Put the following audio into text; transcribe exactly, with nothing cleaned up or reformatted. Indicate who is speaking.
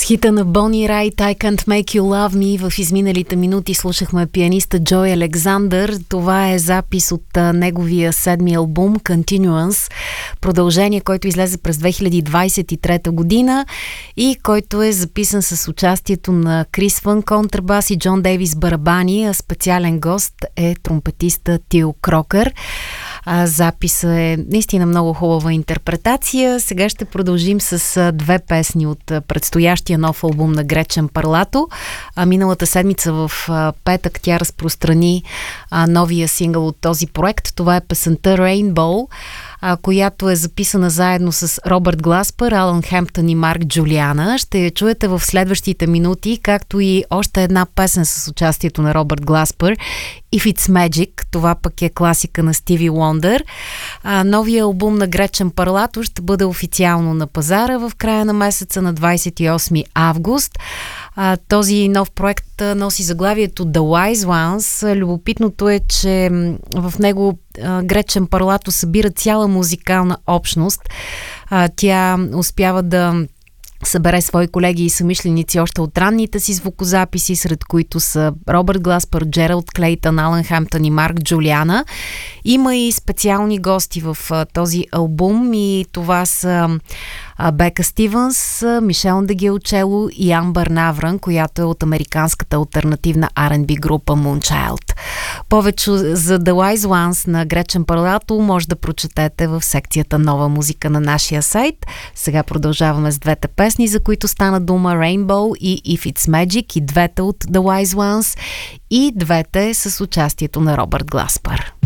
Speaker 1: хита на Бони Райт I Can't Make You Love Me. В изминалите минути слушахме пианиста Джой Александър. Това е запис от а, неговия седми албум Continuance. Продължение, който излезе през две хиляди двадесет и трета година и който е записан с участието на Крис Фън контрабас и Джон Дейвис барабани, а специален гост е тромпетиста Тил Крокър. А, записа е наистина много хубава интерпретация. Сега ще продължим с а, две песни от а, предстоящия нов албум на Гречен Парлато. А, миналата седмица в а, петък тя разпространи а, новия сингъл от този проект. Това е песента Rainbow, а, която е записана заедно с Робърт Гласпър, Алън Хемптън и Марк Джулиана. Ще я чуете в следващите минути, както и още една песен с участието на Робърт Гласпър, If It's Magic. Това пък е класика на Стиви Уондър. А, новия албум на Гречен Парлато ще бъде официално на пазара в края на месеца на двадесет и осми август. А, този нов проект а, носи заглавието The Wise Ones. Любопитното е, че в него а, Гречен Парлато събира цяла музикална общност. А, тя успява да събере свои колеги и съмишленици още от ранните си звукозаписи, сред които са Робърт Гласпър, Джералд Клейтън, Алън Хемптън и Марк Джулиана. Има и специални гости в а, този албум и това са а, Бека Стивенс, Мишел Дегелчело и Амбър Наврън, която е от американската алтернативна Ар енд Би група Moonchild. Повече за The Wise Ones на Гречен Парлато може да прочетете в секцията Нова музика на нашия сайт. Сега продължаваме с двете песни, за които стана дума, Rainbow и If It's Magic, и двете от The Wise Ones, и двете с участието на Робърт Гласпър.